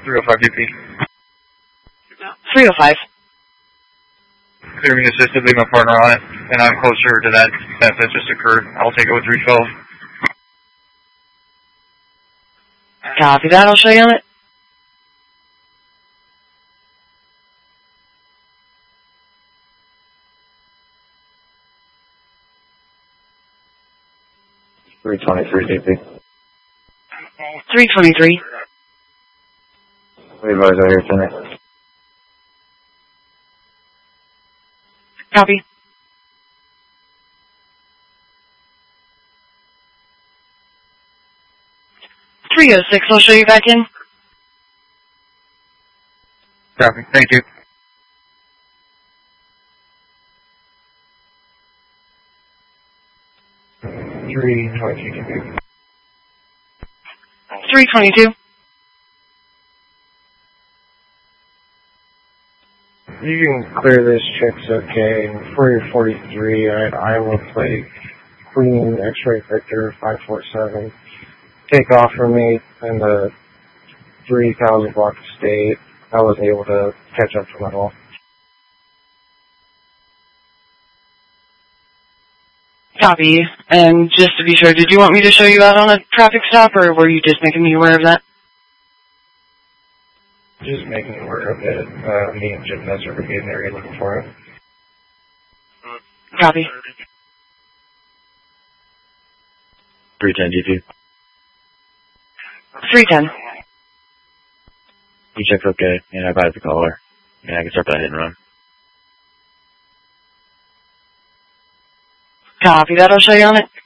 305 DP. 305. Clearing assisted, leave my partner on it, and I'm closer to that just occurred. I'll take it with 312. Copy that, I'll show you on it. .323 DP. 323. Levi's out here tonight. Copy. .306, I'll show you back in. Copy, thank you. $322. 322. You can clear this, check's okay. For your 43 at Iowa plate, Queen X-Ray Victor 547. Take off from me in the 3,000 block state. I wasn't able to catch up to them at all. Copy. And just to be sure, did you want me to show you out on a traffic stop, or were you just making me aware of that? Just making it aware of it. Me and Jim Messer would be in the area looking for it. Copy. 310 DP. 310. You check's okay, and I advise the caller. And I can start that hit and run. Copy that, I'll show you on it.